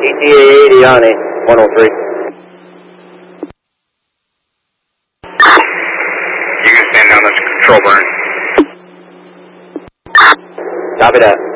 ETA 80 on 103. You can stand down, that's control burn. Copy that.